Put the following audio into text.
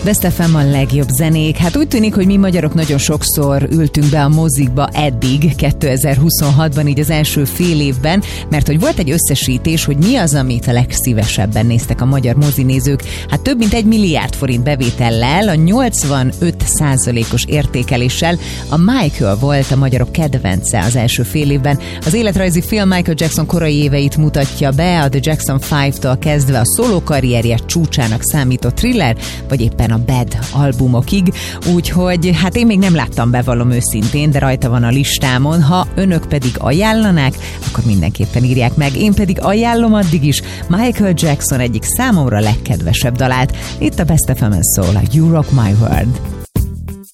Best FM a legjobb zenék. Hát úgy tűnik, hogy mi magyarok nagyon sokszor ültünk be a mozikba eddig, 2026-ban, így az első fél évben, mert hogy volt egy összesítés, hogy mi az, amit a legszívesebben néztek a magyar mozinézők. Hát több mint 1 milliárd forint bevétellel, a 85%-os értékeléssel a Michael volt a magyarok kedvence az első fél évben. Az életrajzi film Michael Jackson korai éveit mutatja be, a The Jackson 5-től kezdve a szóló karrierje csúcsának számított Thriller, vagy éppen a Bad albumokig, úgyhogy hát én még nem láttam, bevallom őszintén, de rajta van a listámon. Ha önök pedig ajánlanák, akkor mindenképpen írják meg. Én pedig ajánlom addig is Michael Jackson egyik számomra legkedvesebb dalát. Itt a Best FM-en szól a You Rock My World.